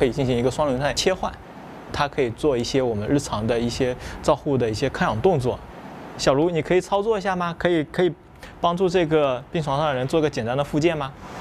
可以进行一个双轮态切换，它可以做一些我们日常的一些照护的一些看氧动作。小卢，你可以操作一下吗？可以帮助这个病床上的人做个简单的复健吗？